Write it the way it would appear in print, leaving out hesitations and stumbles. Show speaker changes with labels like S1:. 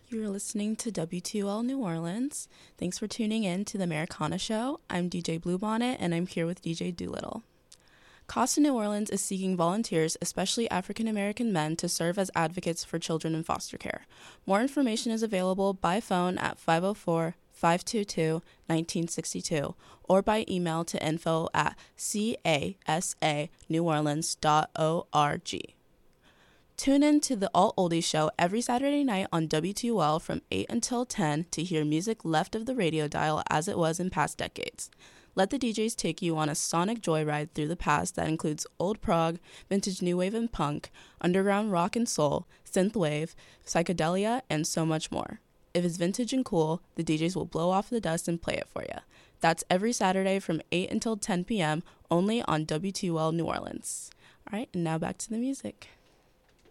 S1: You're listening to W2L New Orleans. Thanks for tuning in to the Americana Show. I'm DJ Bluebonnet, and I'm here with DJ Doolittle. CASA New Orleans is seeking volunteers, especially African American men, to serve as advocates for children in foster care. More information is available by phone at 504-522-1962 or by email to info@casaneworleans.org. Tune in to the Alt Oldies Show every Saturday night on W2L from 8 until 10 to hear music left of the radio dial as it was in past decades. Let the DJs take you on a sonic joyride through the past that includes old prog, vintage new wave and punk, underground rock and soul, synthwave, psychedelia, and so much more. If it's vintage and cool, the DJs will blow off the dust and play it for you. That's every Saturday from 8 until 10 p.m. only on W2L New Orleans. All right, and now back to the music.